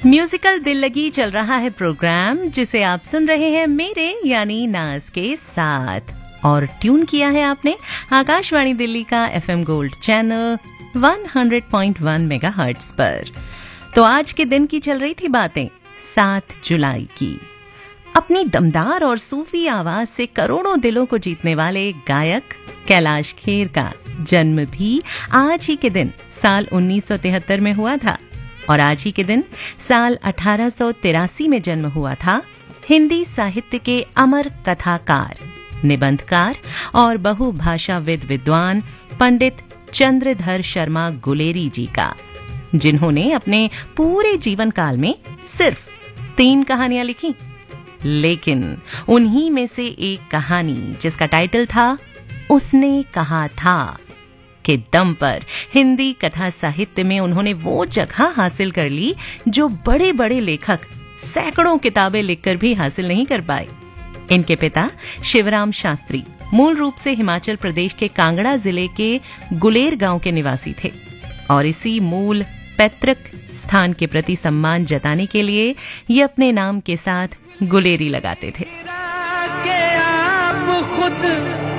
Musical दिल लगी चल रहा है प्रोग्राम जिसे आप सुन रहे हैं मेरे यानी नाज के साथ, और ट्यून किया है आपने आकाशवाणी दिल्ली का एफएम गोल्ड चैनल 100.1 मेगाहर्ट्ज पर। तो आज के दिन की चल रही थी बातें 7 जुलाई की। अपनी दमदार और सूफी आवाज से करोड़ों दिलों को जीतने वाले गायक कैलाश खेर का जन्म भी आज ही के दिन साल 1973 में हुआ था, और आज ही के दिन साल 1883 में जन्म हुआ था हिंदी साहित्य के अमर कथाकार, निबंधकार और बहुभाषाविद विद्वान पंडित चंद्रधर शर्मा गुलेरी जी का, जिन्होंने अपने पूरे जीवन काल में सिर्फ 3 कहानियां लिखी। लेकिन उन्हीं में से एक कहानी जिसका टाइटल था उसने कहा था, के दम पर हिंदी कथा साहित्य में उन्होंने वो जगह हासिल कर ली जो बड़े बड़े लेखक सैकड़ों किताबें लिखकर भी हासिल नहीं कर पाए। इनके पिता शिवराम शास्त्री मूल रूप से हिमाचल प्रदेश के कांगड़ा जिले के गुलेर गांव के निवासी थे, और इसी मूल पैतृक स्थान के प्रति सम्मान जताने के लिए ये अपने नाम के साथ गुलेरी लगाते थे। आप खुद